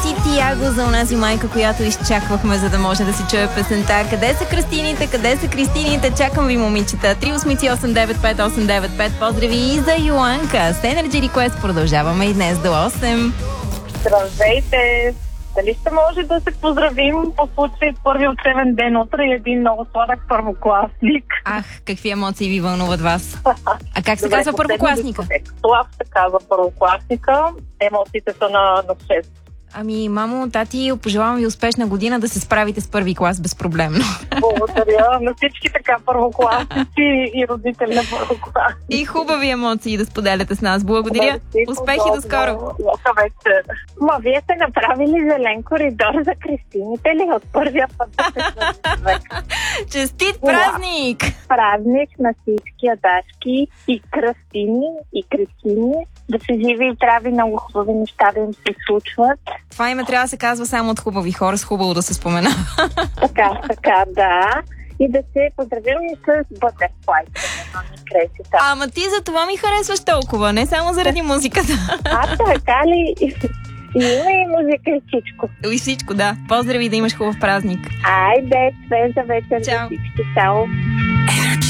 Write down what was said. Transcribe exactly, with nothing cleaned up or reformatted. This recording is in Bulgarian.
си Тиаго за онази майка, която изчаквахме, за да може да си чуе песента. Къде са Кристините? Къде са Кристините? Чакам ви, момичета. три осем осем девет пет осем девет пет. Поздрави и за Йоанка. С Energy Request продължаваме и днес до осем. Здравейте! Дали ще може да се поздравим по случай първи учебен ден? Утре е един много сладък първокласник. Ах, какви емоции ви вълнуват вас? А как се Добре, казва първокласника? Слав се казва първокласника. Емоциите са на, на шест. Ами, мамо, тати, пожелавам ви успешна година да се справите с първи клас безпроблемно. Благодаря на всички така първокласници и родители на първокласници. И хубави емоции да споделяте с нас. Благодаря. Успехи до скоро. Вечер. Ма, вие сте направили зелен коридор за Кристините ли от първия път? Честит празник! Празник на всички Адашки и Кръстини и Кристини. Да се живи и здрави, много хубави неща да им се случват. Това име трябва да се казва само от хубави хора, с хубаво да се спомена. Така, така, да. И да се поздравим и с Butterfly. Ама ти за това ми харесваш толкова, не само заради музиката. А, така ли? И има и музика и всичко. И всичко, да. Поздрави, да имаш хубав празник. Айде, свежа вечер за всички. Чао.